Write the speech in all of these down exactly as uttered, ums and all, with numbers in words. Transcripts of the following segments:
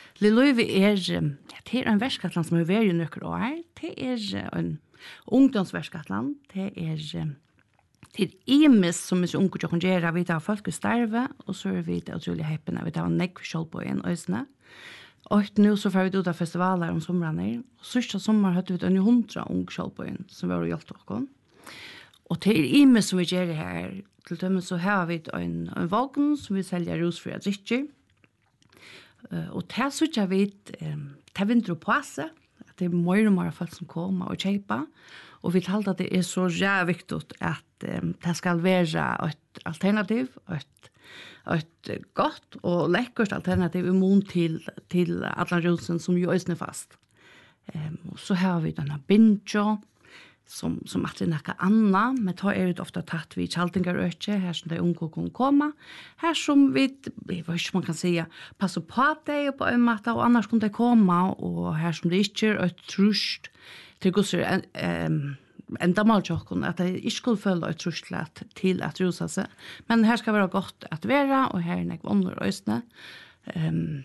Liløyve er, det er en verskatland som er veldig nøkker år. Det er en ungdomsverskatland. Det er til imes som er unge til å gjøre. Vi tar folk i starve, og så er vi utrolig heppende. Vi tar en nekv kjøl på en øsne. Og nå så får vi ut av festivaler om somrene. Og sørste sommer hadde vi en hundra unge kjøl på en som var hjulpet oss. Og til imes som vi gjør her, til dømme så har vi en, en vogn som vi selger rusfria drikker. Uh, og til så ikke vi um, til vinter og påse, at det er mer og mer folk som kommer og kjøper. Og vi talte at det er så jævlig viktig at um, det skal være et alternativ, et, et godt og lekkert alternativ imot til, til Atlantrosen som jo er fast. Um, og så har vi denne binjo, som, som at det er noe annet, men da er det ofte tatt vi kjaltingarøkje, her som de unge kan komme, her som vi, jeg vet ikke man kan si, passer på det på en måte, og annars kan de komme, og her som det ikke er et trusht, til gusser en, en, enda maltjokken, at de ikke skulle føle et trusht til at rusa seg, men her skal være godt at være, og her er nek vonder og østene. Um,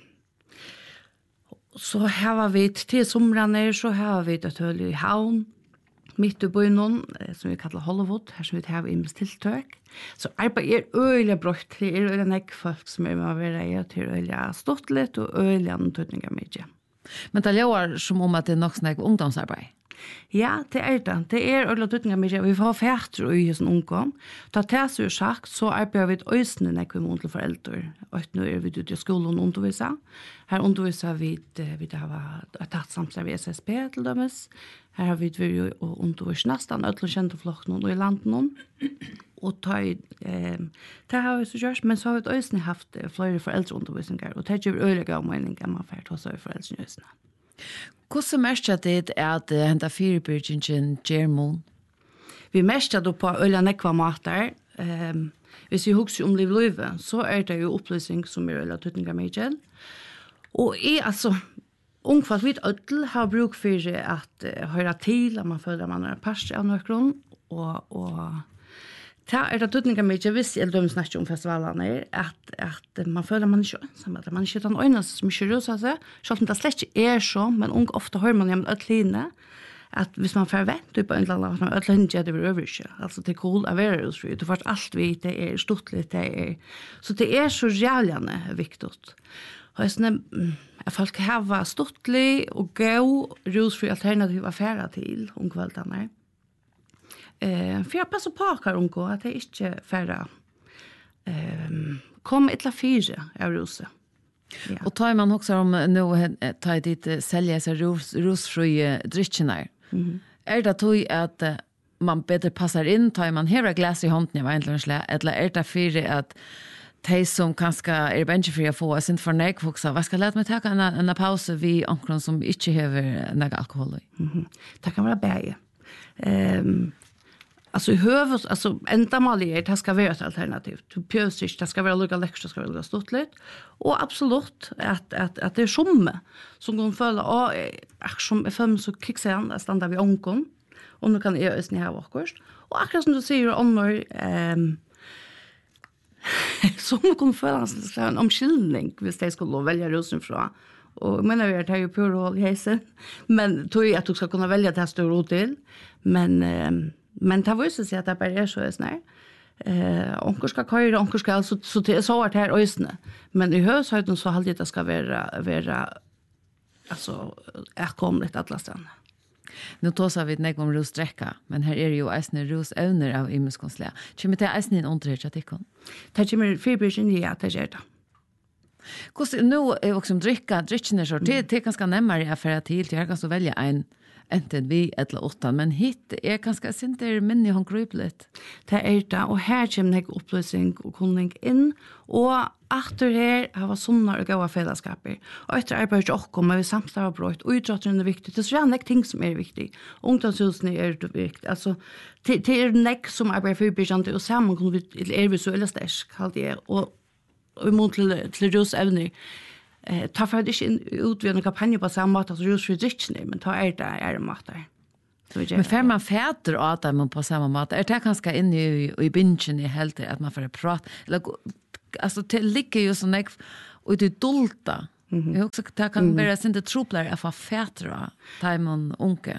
så har vi til somrene, så har vi det tøylig i havn, mitt i bøynen, som vi kallar Hollywood, her som vi har i tiltøk. Så arbeid er øyelig brøtt, det er øyelig nek folk som er med å være i, til øyelig stått litt, og øyelig antøtninger mye. Men det er som om at det er nok sånn ungdomsarbeid? Ja, det er det. Det er øyelig antøtninger mye. Vi får fætter og øyelig som ungdom. Da det er sagt, så arbeider vi et øyne nek vi mot til foreldre. Og nå er vi ute i skolen og underviser. Her underviser vi, vi har tatt samsvar ved S S P til dømes. Her har vi vært og undervist nesten ødelig kjente flokken og i landet. Og ta, eh, det har vi så gjort, men så har vi også haft flere foreldreundervisninger, og det gjør vi øyelig av mening at man får ta seg foreldreundervisninger. Hvordan merker det at hente firebyggingen gjør mån? Vi merker det på øyelig nekva mater. Um, hvis vi husker om liv løyve, så er det jo opplysning som er øyelig tøtninger med. Og jeg, altså, ungfall vidt ødel har bruk for at uh, høre til, at man føler at man er parst av nøkron, og, og det er det tøtninger med, hvis jeg dømmer snakker om festivalene, at, at man føler at man ikke er ensam, at man ikke er den øyneste som ikke ruser seg, selv om det slett ikke er så, men ung ofte hører man hjemme ødeline, at hvis man får vent på en eller annen, at man ødeline gjør det over ikke. Altså det er cool å være rusfri, du får alt vidt, det er stortlig, det er, så det er så jævligende viktig. Og jeg sånn, at folk har stortlig og gå rusfri alternativ affærer til ungkveldene. Eh, for jeg passer på hver unge, at jeg ikke færre eh, kom et eller fire av ruset. Ja. Og tar man også om nå tar dit selger seg rus, rusfrie drikkene. Mm-hmm. Er det tog at man bedre passer inn, tar man hever glass i hånden, jeg var egentlig slag, eller er det fire at de som kanskje er benchfri å få, er sin for nek, folk sa, hva skal jeg lete meg ta en, en pause vi omkring som ikke hever nek alkohol i? Mm-hmm. Det kan være bæge. Um, Alltså hövs alltså ändamålet det ska vara ett alternativ. Du pösigt det ska vara lika läckert, det ska vara stort lite. Och absolut att att att det är somme som går följa och ach som är fem så kicks han där stannar vi onkon. Och nu kan jag ösna här också. Och akkurat som du säger om ehm som kommer följa en omskillning hvis de skulle välja rusen från. Och menar vi att det är ju pur håll i hesen. Men tror jag att du ska kunna välja det här stora till. Men ehm Men det var ju så att det bara är så snär. Eh, onkel ska köra, onkel ska så så det är så att här ösne. Men i höshöjden så hållt det ska vara vara alltså är komligt att lasta. Nu tar vi nek om rusdrekka, men her er jo eisne rusevner av imuskonslega. Kommer det eisne inn underhørt at ikkon? Det kommer fibrisen i at det gjør det. Hvordan, nå er også om drikka, drikkene så, det er ganske nemmere affæra til, til jeg kan så velge en enten vi eller åtta, men hit er ganske sinter minne hon grupp litt. Det er det, og her kommer nek opplysning og kunning inn, og etter her har vi sånne og gode fellesskaper. Og etter arbeidet også, men vi samstår og brøyt, og idretten er viktig. Det er så nek ting som er viktig. Ungdomshusene er viktig. Altså, det, det er nek som arbeider for byggende, og sammen kunne vi, er vi så eller stersk, kallt jeg, og og imot til, til rusevner. Eh, ta for ikke ut ved en kampanje på samme måte som rusfri drikkene, men ta er det er måter. Men får man fæter av dem på samme måte? Er det kanskje inne i, i bingen i helter at man får prate? Eller, altså, det ligger jo sånn jeg, og det dolta Mm-hmm. Jag också det kan mm. vara inte troplare att få fätra timon unke.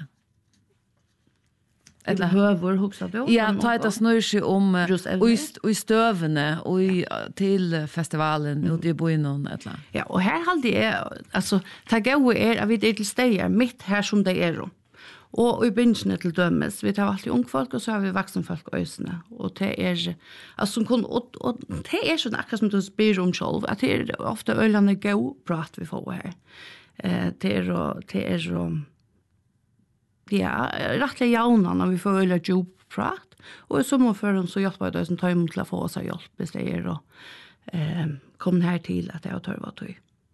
Eller hövor huxar du? Ja, ta det snurr sig om och i stövene och till festivalen mm. ute i Boinon eller. Ja, och här hade jag alltså ta gå är att vi det till stäjer mitt här som det är då. Och i bynsen till dömes, vi har alltid ung folk och så har vi vuxen folk och ösne. Och det är, alltså som kun, och, och det är sånn akkurat som du spyr om själv, at det er ofte øyne god prat vi får her. Eh, det er og, det er og, ja, rettelig jauna når vi får øyne god prat. Og i sommerføren så hjelper det som tar imot til å få oss hjelp, hvis det er og eh, kom her til at jeg tar hva tøy.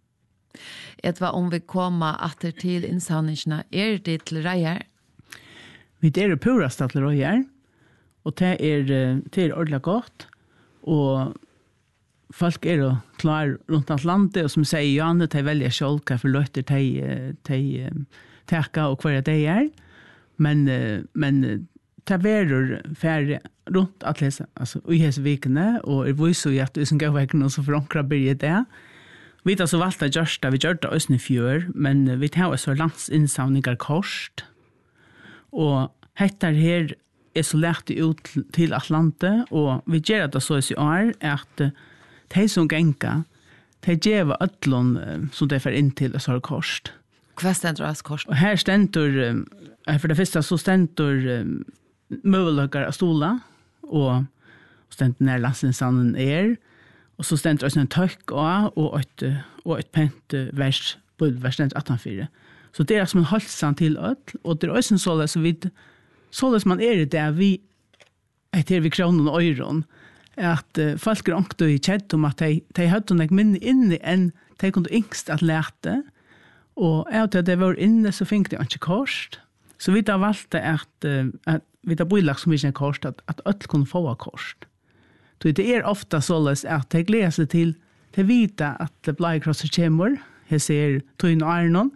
Et var om vi kommer atter til innsamlingene, er det til reier? Vi er purast til reier, og det er, det er ordentlig godt, og folk er jo klar rundt alt landet, og som sier Janne, de velger selv hva for løyter de, de teker og hva det er, men, men det er færre rundt alt lese, altså i hese vikene, og jeg viser jo at vi som går vekkene, så forankrer blir det. Vi har så valgt at gjøre det, vi gjør det også i fjør, men vi tar også landsinnsamlinger kost, og heter her er så lagt ut til Atlantet, og vi gjør det så i år, at de som ganger, de gjør ødlån som de får inn til så kost. Hva stender det kost? Og her stender, for det første så stender møveløkker av stola, og stender nær landsinnsamlingen er, og så stender det en tøkk og, og, et, og et pent vers, vers stender attenfire. Så det er som en halsan til ødel, og det er også en såle, så vidt, såle som man er i det, vi, etter vi kronen og øyren, at uh, folk er ångte i kjedd om at de, de hadde noe minne inne enn de kunne yngst at lete, og etter at de var inne, så fikk de ikke korst. Så vi har valgt at, uh, at vi har bøylagt så mye korst, at, at ødel kunne få korst. Så det er ofta såles at de gleder seg til til vite at bladkrosser kommer, jeg ser tøyne og Arnon,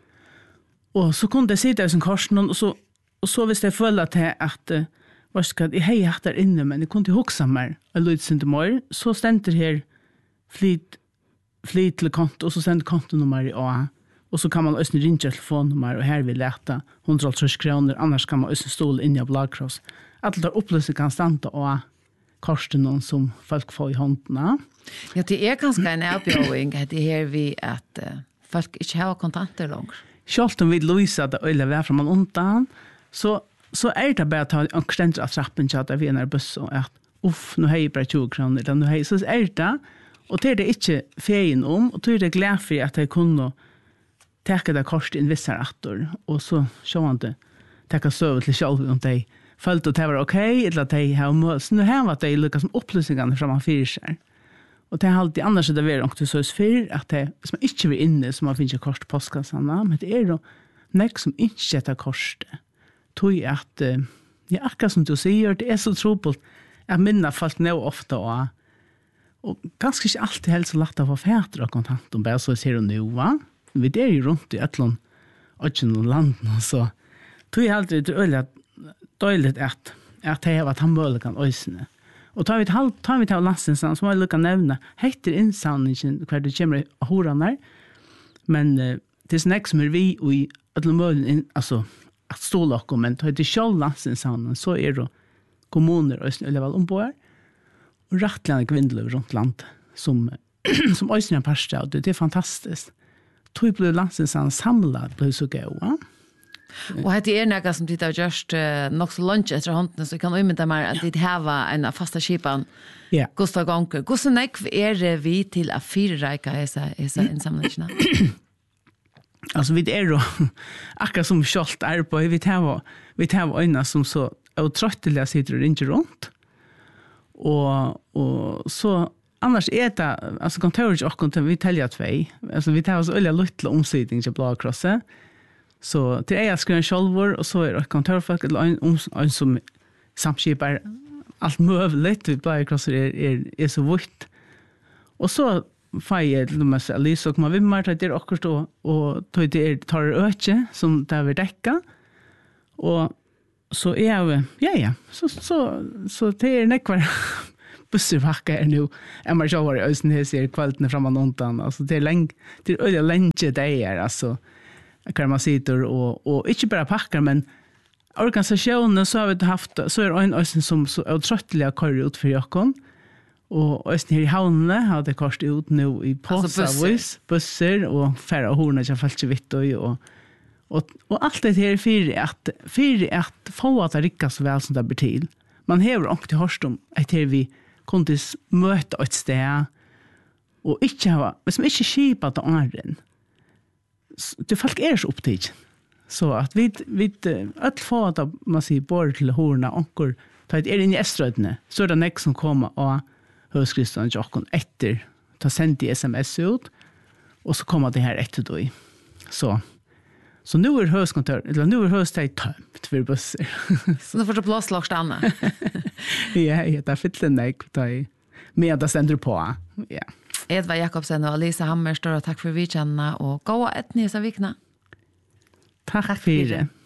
og så kunne de sitte i sin korsen, og så, og så hvis de føler til at uh, Varskad, jeg har hatt der inne, men jeg kunne ikke huske meg, og lød sin til morgen, så stender her flyt, flyt til konto, og så stender kontonummer i A, og så kan man også ringe telefonnummer, og her vil lete hundre og halvtreds kroner, annars kan man også stole inn i bladkross. Alt der oppløsning kan stande og korsten noen som folk får i håndene. Ja, det er ganske en avbjøring, det her vi at uh, folk ikke har kontanter langt. Selv om vi løser det øyne ved fra man undan, så så er det bare å ta en stendt av trappen til at vi er nær buss og at uff, nå har jeg bare tjue kroner, eller nå har jeg, så er det, og det er det ikke feien om, og det er det glad for at jeg kunne teke det korset inn visse retter, og så ser man det, teke søve til selv om de følte at det var ok, eller at de har mål, så nå har det lykkes som opplysningene fra man fyrer seg. Og det er alltid annars det er ikke så fyr, at det, hvis man ikke vil inne, så man finner kors til postkassene, men det er jo nek som ikke etter korset. Tog at, ja, akkurat som du sier, det er så trobult, jeg minner folk nå ofte, og, og ganske ikke alltid helt så lagt av å få fætre og kontant, om bare så ser du nå, va? Vi er jo rundt i Øtland, og ikke noen land, så tog jeg alltid til øyelig døylig at, at jeg har vært han mulig kan øysene. Og tar vi til, tar vi til landsinsan, så må jeg lukke nevne, heter innsamlingen hver det kommer av horene, men uh, det er sånn som er vi og i Øtland mulig, altså, at stå dere, men tar det selv landsinsamlingen, så er det kommuner og øyne vel ombord, og rettelig kvinner rundt land, som, som øyne er parste, og det, det er fantastisk. Tog ble landsinsamlingen samlet, ble så gøy, ja? Og det er noe som de har gjort uh, nok så lunch etter hånden, så kan umynda meg at de har en fasta skipan yeah. Gustav Gonker. Hvordan er det vi til å fyrreike disse innsamlingene? Alltså vi är då akkurat som skalt är på vi tar vi tar öarna som så otrottliga sitter och inte runt. Och och så annars är det alltså kontoret och kontor vi täljer två. Alltså vi tar oss alla lilla omsättning till Blåkrossen. Så till är skrän självor och så är det kontorfolk en en som samskipar allt möjligt vi Blåkrossen är är är så vitt. Och så fire til dem at Lise og man vil mer til det akkurat og, og det er tar øke som det vil dekke og så er jeg ja ja så, så, så det er nekvar bussarpacka är nu. Är man själv i östen här ser kvaliteten framan undan. Alltså det är länge, det är öliga länge det är alltså. Kan man sitter och, och inte bara packar men organisationen så har vi haft, så är en östen som så otrottliga kör ut för Jakob. Och östen här i Havne har det kört ut nu i påsavis, bussar och färre horna som fallt sig vitt och och och och allt det här för att för att få att det rikkas så väl som det blir till. Man har också hört om att vi kunde möta ett sted och inte ha, som inte skipa till åren. Det folk är så upptaget. Så att vi vi att få att man ser bort till horna och ta det in i Eströdne så är det nästa som kommer och högskristan Jakob efter ta sent i sms ut och så kommer det här efter då i. Så så nu är högskontör eller nu är högstid tömt för bussar. Så nu får du plats lagt stanna. Ja, ja, det fyller nej där med att sända på. Ja. Edvard Jakobsen och Lisa Hammer, stora tack för vi känna och gå ett nästa vecka. Tack för det.